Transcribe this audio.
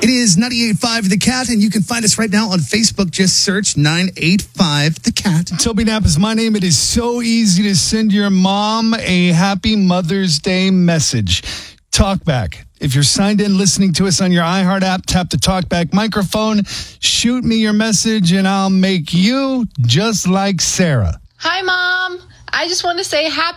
is 98.5 The Cat, and you can find us right now on Facebook. Just search 985 The Cat. Toby Knapp is my name. It is so easy to send your mom a happy Mother's Day message. Talkback. If you're signed in listening to us on your iHeart app, tap the Talkback microphone, shoot me your message, and I'll make you just like Sarah. Hi, Mom. I just want to say happy